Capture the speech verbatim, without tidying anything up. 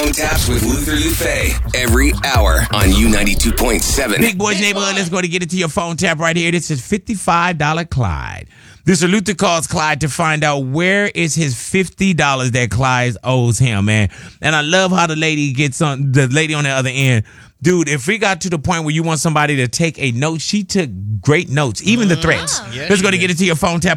Phone Taps with Luther Lufe every hour on U ninety-two point seven. Big Boy's Neighborhood. Let's go to get it to your phone tap right here. This is fifty-five dollars Clyde. This is Luther calls Clyde to find out where is his fifty dollars that Clyde owes him, man. And I love how the lady gets on, the lady on the other end. Dude, if we got to the point where you want somebody to take a note, she took great notes, even the threats. Yeah, Let's go to she get it to your phone tap.